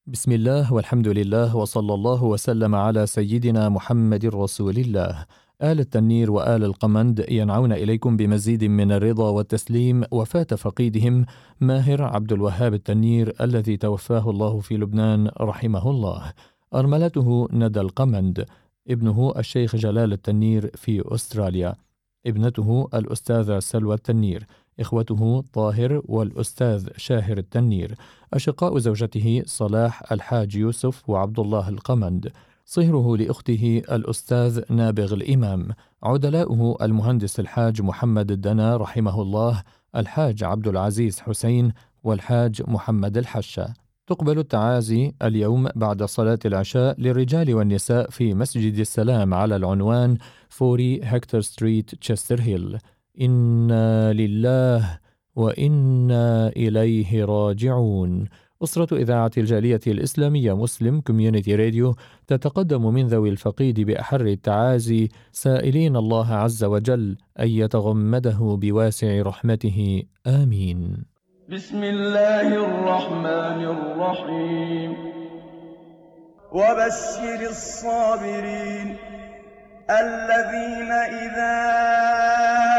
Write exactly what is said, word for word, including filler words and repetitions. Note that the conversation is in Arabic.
بسم الله والحمد لله وصلى الله وسلم على سيدنا محمد رسول الله. آل التنير وآل القمند ينعون إليكم بمزيد من الرضا والتسليم وفاة فقيدهم ماهر عبد الوهاب التنير الذي توفاه الله في لبنان رحمه الله. أرملته ندى القمند، ابنه الشيخ جلال التنير في أستراليا، ابنته الأستاذة سلوى التنير، إخوته طاهر والأستاذ شاهر التنير، أشقاء زوجته صلاح الحاج يوسف وعبد الله القمند، صهره لأخته الأستاذ نابغ الإمام، عدلاؤه المهندس الحاج محمد الدنا رحمه الله، الحاج عبد العزيز حسين، والحاج محمد الحشة. تقبل التعازي اليوم بعد صلاة العشاء للرجال والنساء في مسجد السلام على العنوان أربعين هكتور ستريت تشستر هيل. إنا لله وإنا إليه راجعون. أسرة إذاعة الجالية الإسلامية مسلم كوميونيتي راديو تتقدم من ذوي الفقيد بأحر التعازي، سائلين الله عز وجل أن يتغمده بواسع رحمته، آمين. بسم الله الرحمن الرحيم. وبشر الصابرين الذين إذا